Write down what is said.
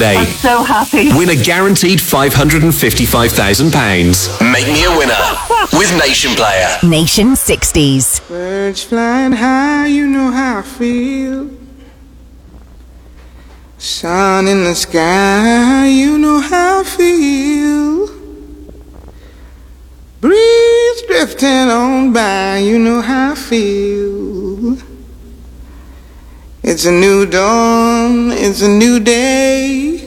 I'm so happy. Win a guaranteed £555,000. Make me a winner with Nation Player. Nation 60s. Birds flying high, you know how I feel. Sun in the sky, you know how I feel. Breeze drifting on by, you know how I feel. It's a new dawn, it's a new day.